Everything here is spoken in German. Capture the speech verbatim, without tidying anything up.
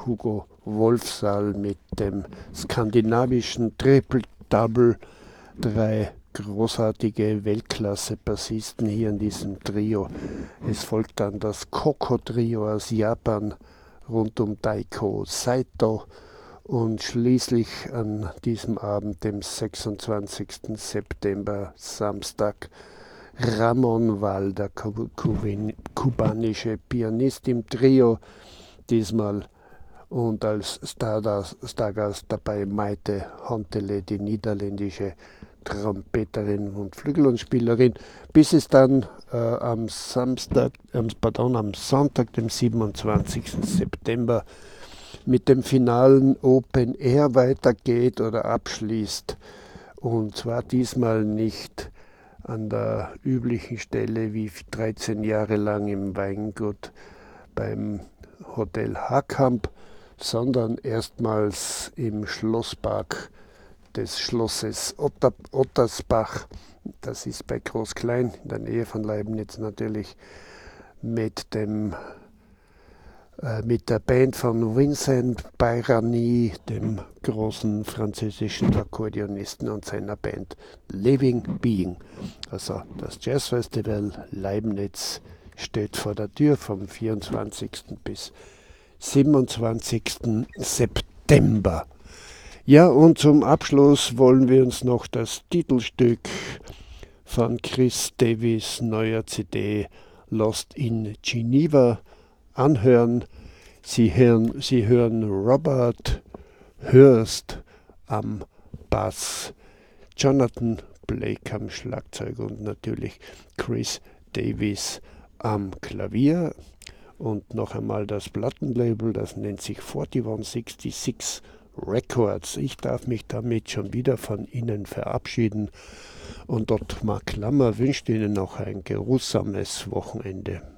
Hugo Wolfsal mit dem skandinavischen Triple-Double. Drei großartige Weltklasse-Bassisten hier in diesem Trio. Es folgt dann das Koko-Trio aus Japan rund um Daiko Saito und schließlich an diesem Abend, dem sechsundzwanzigsten September, Samstag, Ramon Val, der kubanische Pianist im Trio, diesmal und als Stargast dabei Maite Hontele, die niederländische Trompeterin und Flügelspielerin, bis es dann äh, am Samstag, äh, pardon, am Sonntag, dem siebenundzwanzigsten September, mit dem finalen Open Air weitergeht oder abschließt. Und zwar diesmal nicht an der üblichen Stelle wie dreizehn Jahre lang im Weingut beim Hotel Hakamp, sondern erstmals im Schlosspark des Schlosses Otter, Ottersbach. Das ist bei Groß-Klein in der Nähe von Leibnitz natürlich, mit dem äh, mit der Band von Vincent Bayrani, dem großen französischen Akkordeonisten, und seiner Band Living Being. Also das Jazzfestival Leibnitz steht vor der Tür vom vierundzwanzigsten bis siebenundzwanzigsten September. Ja, und zum Abschluss wollen wir uns noch das Titelstück von Chris Davis neuer C D Lost in Geneva anhören. Sie hören, Sie hören Robert Hurst am Bass, Jonathan Blake am Schlagzeug und natürlich Chris Davis am Klavier. Und noch einmal das Plattenlabel, das nennt sich eintausendeinhundertsechsundsechzig Records. Ich darf mich damit schon wieder von Ihnen verabschieden und Ottmar Klammer wünscht Ihnen noch ein geruhsames Wochenende.